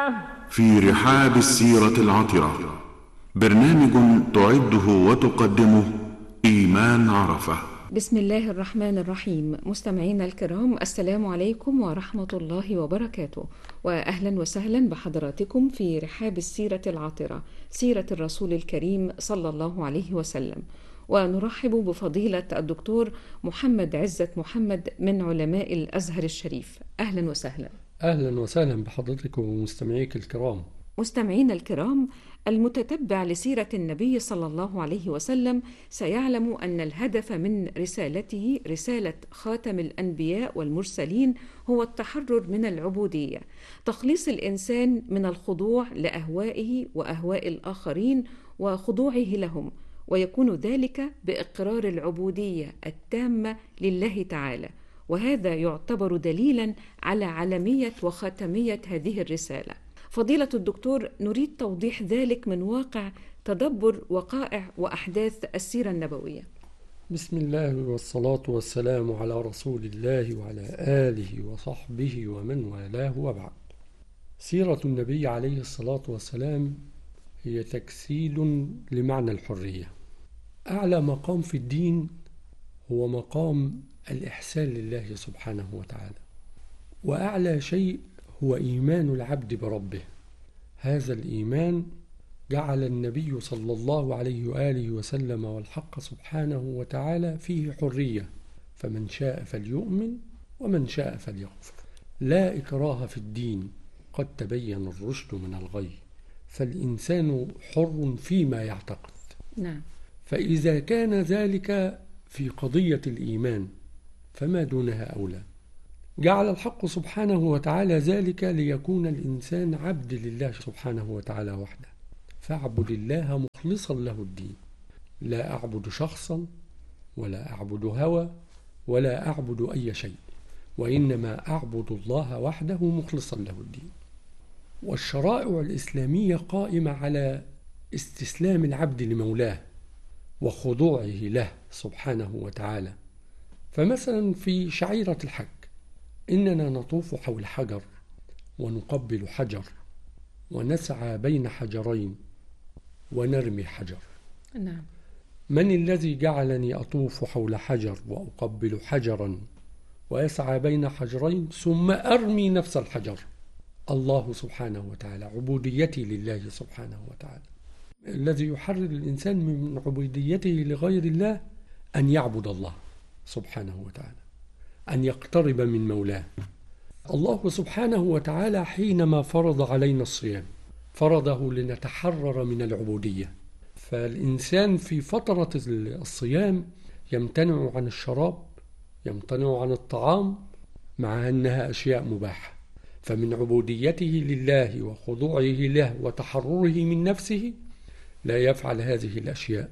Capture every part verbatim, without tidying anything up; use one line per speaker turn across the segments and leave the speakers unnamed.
في رحاب السيرة العطرة، برنامج تعده وتقدمه إيمان عرفة.
بسم الله الرحمن الرحيم. مستمعينا الكرام، السلام عليكم ورحمة الله وبركاته، وأهلا وسهلا بحضراتكم في رحاب السيرة العطرة، سيرة الرسول الكريم صلى الله عليه وسلم. ونرحب بفضيلة الدكتور محمد عزت محمد من علماء الأزهر الشريف. أهلا وسهلا.
أهلا وسهلا بحضرتكم ومستمعيك الكرام.
مستمعينا الكرام، المتتبع لسيرة النبي صلى الله عليه وسلم سيعلم أن الهدف من رسالته، رسالة خاتم الأنبياء والمرسلين، هو التحرر من العبودية، تخليص الإنسان من الخضوع لأهوائه وأهواء الآخرين وخضوعه لهم، ويكون ذلك بإقرار العبودية التامة لله تعالى. وهذا يعتبر دليلا على علمية وخاتمية هذه الرسالة. فضيلة الدكتور، نريد توضيح ذلك من واقع تدبر وقائع وأحداث السيرة النبوية.
بسم الله والصلاة والسلام على رسول الله وعلى آله وصحبه ومن والاه، وبعد. سيرة النبي عليه الصلاة والسلام هي تجسيد لمعنى الحرية. أعلى مقام في الدين هو مقام الإحسان لله سبحانه وتعالى، وأعلى شيء هو إيمان العبد بربه. هذا الإيمان جعل النبي صلى الله عليه وآله وسلم والحق سبحانه وتعالى فيه حرية، فمن شاء فليؤمن ومن شاء فليكفر. لا إكراه في الدين، قد تبين الرشد من الغي، فالإنسان حر فيما يعتقد.
نعم.
فإذا كان ذلك في قضية الإيمان فما دونها أولى. جعل الحق سبحانه وتعالى ذلك ليكون الإنسان عبد لله سبحانه وتعالى وحده، فاعبد الله مخلصا له الدين. لا أعبد شخصا ولا أعبد هوى ولا أعبد أي شيء، وإنما أعبد الله وحده مخلصا له الدين. والشرائع الإسلامية قائمة على استسلام العبد لمولاه وخضوعه له سبحانه وتعالى. فمثلا في شعيرة الحج إننا نطوف حول حجر ونقبل حجر ونسعى بين حجرين ونرمي حجر.
نعم.
من الذي جعلني أطوف حول حجر وأقبل حجرا ويسعى بين حجرين ثم أرمي نفس الحجر؟ الله سبحانه وتعالى. عبوديتي لله سبحانه وتعالى. الذي يحرر الإنسان من عبوديته لغير الله أن يعبد الله سبحانه وتعالى، أن يقترب من مولاه. الله سبحانه وتعالى حينما فرض علينا الصيام فرضه لنتحرر من العبودية. فالإنسان في فترة الصيام يمتنع عن الشراب، يمتنع عن الطعام، مع أنها أشياء مباحة. فمن عبوديته لله وخضوعه له وتحرره من نفسه لا يفعل هذه الأشياء،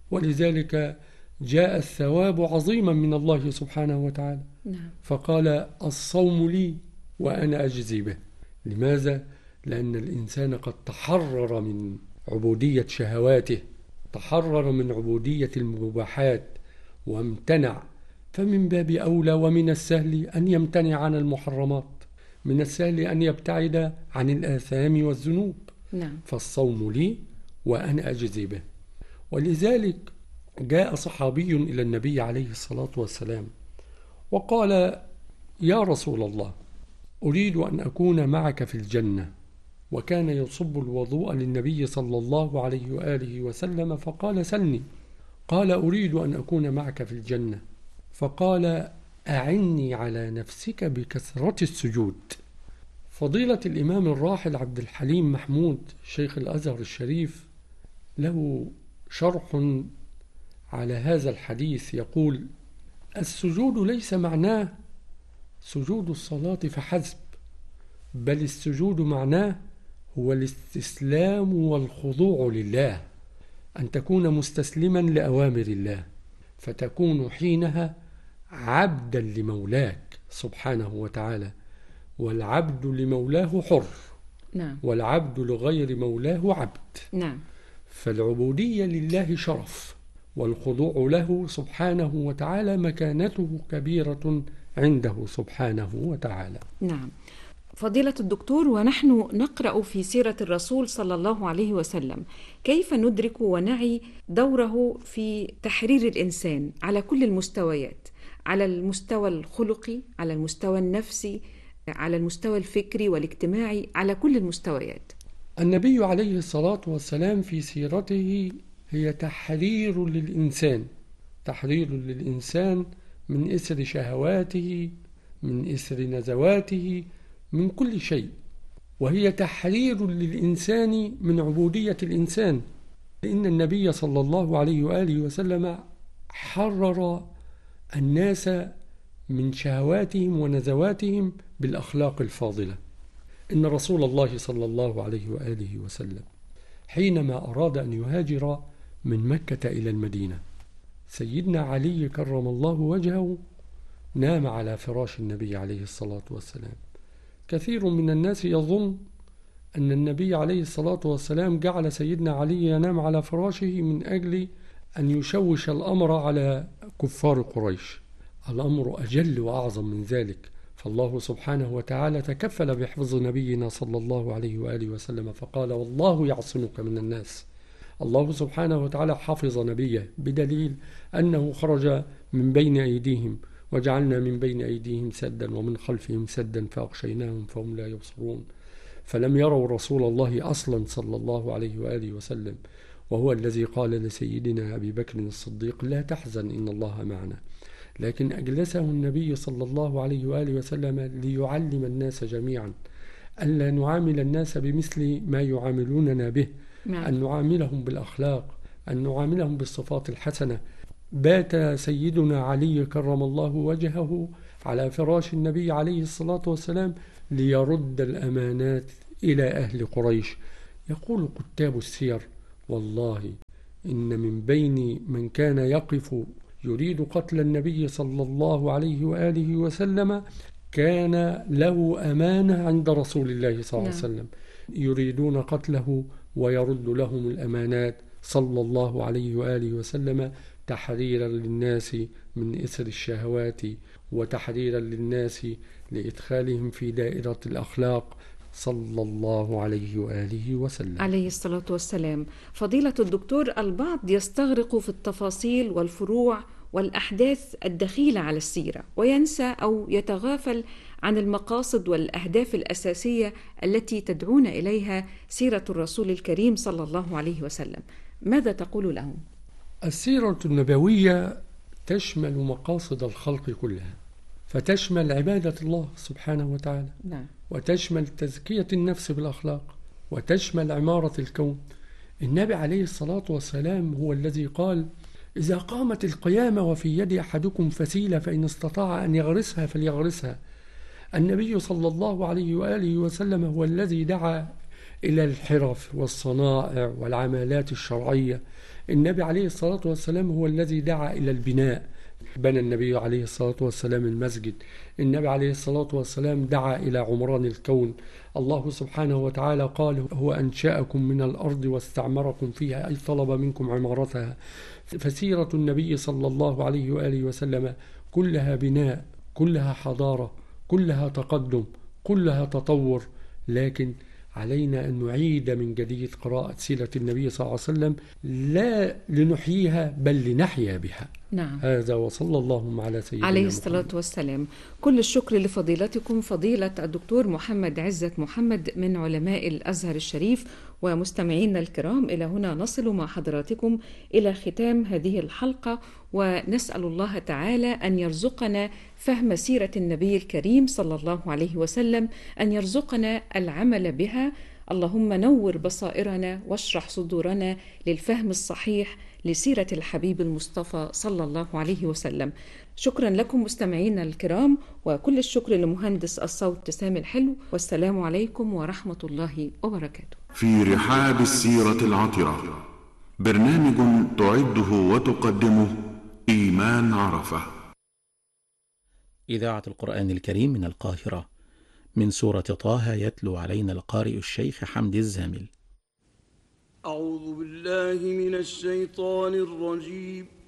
ولذلك جاء الثواب عظيما من الله سبحانه وتعالى.
نعم.
فقال الصوم لي وأنا أجزي به. لماذا؟ لأن الإنسان قد تحرر من عبودية شهواته، تحرر من عبودية المباحات وامتنع. فمن باب أولى ومن السهل أن يمتنع عن المحرمات، من السهل أن يبتعد عن الآثام والذنوب.
نعم.
فالصوم لي وأنا أجزي به. ولذلك جاء صحابي إلى النبي عليه الصلاة والسلام وقال: يا رسول الله، أريد أن أكون معك في الجنة. وكان يصب الوضوء للنبي صلى الله عليه وآله وسلم، فقال: سلني. قال: أريد أن أكون معك في الجنة. فقال: أعني على نفسك بكثرة السجود. فضيلة الإمام الراحل عبد الحليم محمود شيخ الأزهر الشريف له شرح على هذا الحديث، يقول: السجود ليس معناه سجود الصلاة فحسب، بل السجود معناه هو الاستسلام والخضوع لله، أن تكون مستسلما لأوامر الله، فتكون حينها عبدا لمولاك سبحانه وتعالى. والعبد لمولاه حر.
نعم.
والعبد لغير مولاه عبد.
نعم.
فالعبودية لله شرف، والخضوع له سبحانه وتعالى مكانته كبيرة عنده سبحانه وتعالى.
نعم. فضيلة الدكتور، ونحن نقرأ في سيرة الرسول صلى الله عليه وسلم، كيف ندرك ونعي دوره في تحرير الإنسان على كل المستويات، على المستوى الخلقي، على المستوى النفسي، على المستوى الفكري والاجتماعي، على كل المستويات؟
النبي عليه الصلاة والسلام في سيرته هي تحرير للإنسان، تحرير للإنسان من إسر شهواته، من إسر نزواته، من كل شيء، وهي تحرير للإنسان من عبودية الإنسان، لأن النبي صلى الله عليه وآله وسلم حرر الناس من شهواتهم ونزواتهم بالأخلاق الفاضلة. إن رسول الله صلى الله عليه وآله وسلم حينما أراد أن يهاجر من مكة إلى المدينة، سيدنا علي كرم الله وجهه نام على فراش النبي عليه الصلاة والسلام. كثير من الناس يظن أن النبي عليه الصلاة والسلام جعل سيدنا علي ينام على فراشه من أجل أن يشوش الأمر على كفار قريش. الأمر أجل وأعظم من ذلك، فالله سبحانه وتعالى تكفل بحفظ نبينا صلى الله عليه وآله وسلم، فقال: والله يعصمك من الناس. الله سبحانه وتعالى حفظ نبيه بدليل أنه خرج من بين أيديهم وجعلنا من بين أيديهم سدا ومن خلفهم سدا فأغشيناهم فهم لا يبصرون، فلم يروا رسول الله أصلا صلى الله عليه وآله وسلم، وهو الذي قال لسيدنا أبي بكر الصديق: لا تحزن إن الله معنا. لكن أجلسه النبي صلى الله عليه وآله وسلم ليعلم الناس جميعا ألا نعامل الناس بمثل ما يعاملوننا به، أن نعاملهم بالأخلاق، أن نعاملهم بالصفات الحسنة. بات سيدنا علي كرم الله وجهه على فراش النبي عليه الصلاة والسلام ليرد الأمانات إلى أهل قريش. يقول كتاب السير: والله إن من بين من كان يقف يريد قتل النبي صلى الله عليه وآله وسلم كان له أمانة عند رسول الله صلى الله عليه وسلم، يريدون قتله ويرد لهم الأمانات صلى الله عليه وآله وسلم، تحريرا للناس من إثر الشهوات، وتحريرا للناس لإدخالهم في دائرة الأخلاق صلى الله عليه وآله وسلم
عليه الصلاة والسلام. فضيلة الدكتور، البعض يستغرق في التفاصيل والفروع والأحداث الدخيلة على السيرة، وينسى أو يتغافل عن المقاصد والأهداف الأساسية التي تدعون إليها سيرة الرسول الكريم صلى الله عليه وسلم. ماذا تقول لهم؟
السيرة النبوية تشمل مقاصد الخلق كلها، فتشمل عبادة الله سبحانه وتعالى،
نعم.
وتشمل تزكية النفس بالأخلاق، وتشمل عمارة الكون. النبي عليه الصلاة والسلام هو الذي قال: إذا قامت القيامة وفي يد أحدكم فسيلة فإن استطاع أن يغرسها فليغرسها. النبي صلى الله عليه وآله وسلم هو الذي دعا إلى الحرف والصنائع والعمالات الشرعية. النبي عليه الصلاة والسلام هو الذي دعا إلى البناء، بنى النبي عليه الصلاة والسلام المسجد. النبي عليه الصلاة والسلام دعا إلى عمران الكون. الله سبحانه وتعالى قال: هو أنشأكم من الأرض واستعمركم فيها، أي طلب منكم عمارتها. فسيرة النبي صلى الله عليه وآله وسلم كلها بناء، كلها حضارة، كلها تقدم، كلها تطور. لكن علينا أن نعيد من جديد قراءة سيرة النبي صلى الله عليه وسلم، لا لنحييها بل لنحيا بها.
نعم.
هذا وصلى الله على سيدنا
عليه الصلاة والسلام. كل الشكر لفضيلتكم فضيلة الدكتور محمد عزت محمد من علماء الأزهر الشريف. ومستمعينا الكرام، إلى هنا نصل مع حضراتكم إلى ختام هذه الحلقة، ونسأل الله تعالى أن يرزقنا فهم سيرة النبي الكريم صلى الله عليه وسلم، أن يرزقنا العمل بها. اللهم نور بصائرنا واشرح صدورنا للفهم الصحيح لسيرة الحبيب المصطفى صلى الله عليه وسلم. شكرا لكم مستمعينا الكرام، وكل الشكر لمهندس الصوت سامي الحلو، والسلام عليكم ورحمة الله وبركاته.
في رحاب السيرة العطرة، برنامج تعده وتقدمه إيمان عرفة.
إذاعة القرآن الكريم من القاهرة، من سورة طه، يتلو علينا القارئ الشيخ حمدي الزامل.
أعوذ بالله من الشيطان الرجيم.